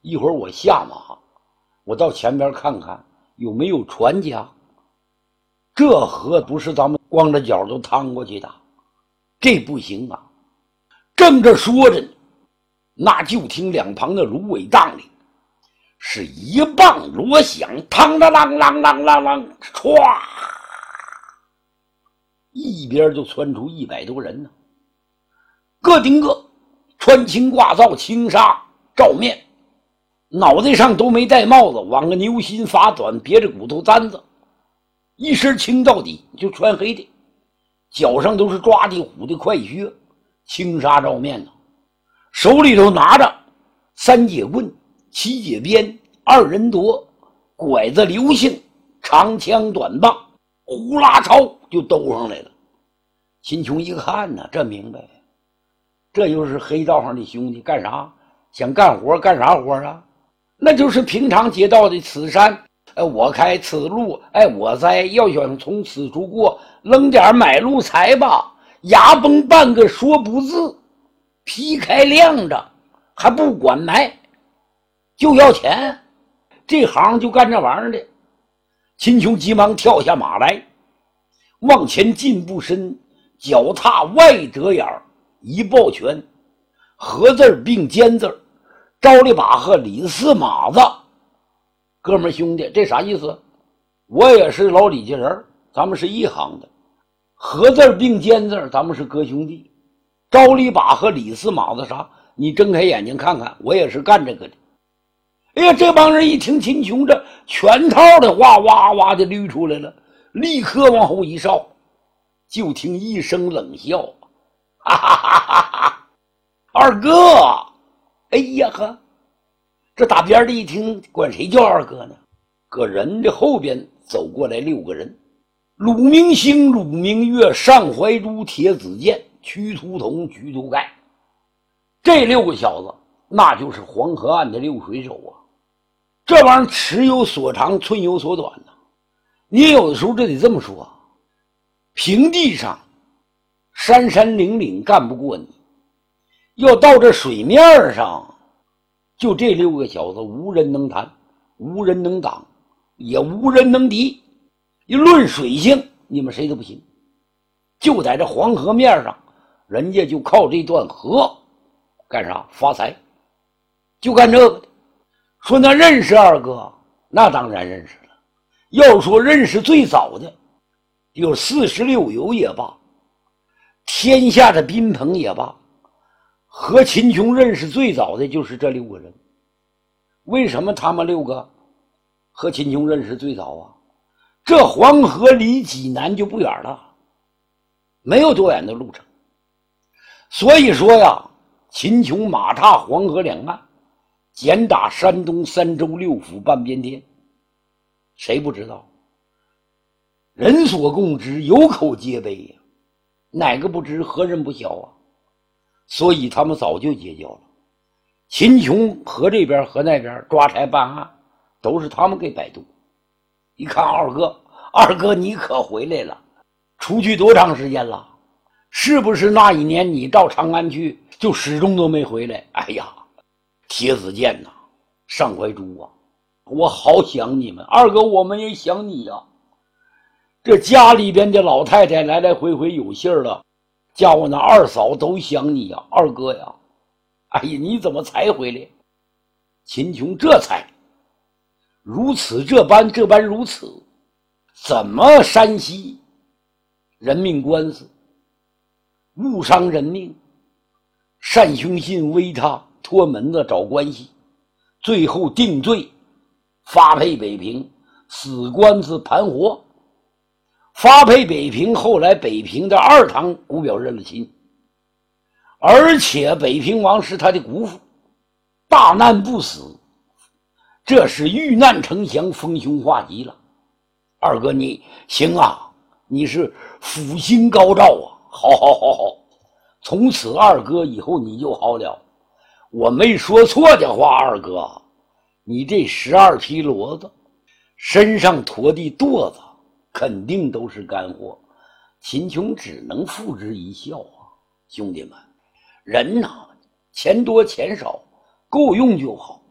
一会儿我下马，我到前边看看有没有船家。这河不是咱们光着脚就趟过去的，这不行啊！正这说着呢，那就听两旁的芦苇荡里是一棒锣响，嘡啷啷啷啷啷啷，唰，一边就窜出100多人呢，个顶个穿青挂皂，青纱罩面，脑袋上都没戴帽子，挽个牛心发短，别着骨头簪子，一身青到底，就穿黑的，脚上都是抓地虎的快靴，青纱罩面呢，手里头拿着3节棍、7节鞭、2人铎、拐子流星、长枪短棒，呼啦超就兜上来了。秦琼一看呢，这明白，这又是黑道上的兄弟，干啥？想干活，干啥活啊？那就是平常街道的此山我开，此路我栽，要想从此处过，扔点买路财吧，牙崩半个说不字，劈开晾着还不管埋，就要钱，这行就干这玩意儿的。秦琼急忙跳下马来，往前进步身，脚踏外折眼，一抱拳，合字并尖字，招里把和李四马子。哥们兄弟，这啥意思？我也是老李家人，咱们是一行的，合字并尖字，咱们是哥兄弟。招里把和李四马子啥？你睁开眼睛看看，我也是干这个的。哎呀，这帮人一听秦琼这全套的话，哇哇的捋出来了，立刻往后一哨，就听一声冷笑，哈哈哈哈哈！二哥，哎呀呵！这打边的一听，管谁叫二哥呢？搁人的后边走过来6个人，鲁明星、鲁明月、尚怀珠、铁子健、屈突同、屈突盖，这6个小子那就是黄河岸的6水手啊！这玩意儿尺有所长，寸有所短呢。你有的时候这得这么说，平地上山山岭岭干不过你，要到这水面上，就这6个小子无人能弹，无人能挡，也无人能敌。一论水性，你们谁都不行。就在这黄河面上，人家就靠这段河干啥？发财，就干这个的。说那认识二哥，那当然认识了。要说认识最早的，有46游也罢，天下的宾朋也罢，和秦琼认识最早的就是这6个人。为什么他们6个和秦琼认识最早啊？这黄河离济南就不远了，没有多远的路程。所以说呀，秦琼马踏黄河两岸，简打山东3州6府半边天，谁不知道？人所共知，有口皆碑呀，哪个不知，何人不晓啊？所以他们早就结交了。秦琼和这边和那边抓差办案，都是他们给摆渡。一看二哥你可回来了，出去多长时间了？是不是那一年你到长安去，就始终都没回来？哎呀，铁子健呐，尚怀珠啊，我好想你们。二哥，我们也想你呀。这家里边的老太太来来回回有信儿了，叫我那二嫂都想你呀，二哥呀。哎呀，你怎么才回来？秦琼这才如此这般如此，怎么山西人命官司，误伤人命，单雄信为他托门子找关系，最后定罪，发配北平，死官司盘活。发配北平，后来北平的2堂姑表认了亲，而且北平王是他的姑父，大难不死，这是遇难成祥，丰胸化吉了。二哥你行啊，你是福星高照啊，好，从此二哥以后你就好了。我没说错的话，二哥，你这12匹骡子身上驮的垛子肯定都是干货。秦琼只能付之一笑啊。兄弟们，人呐，钱多钱少够用就好，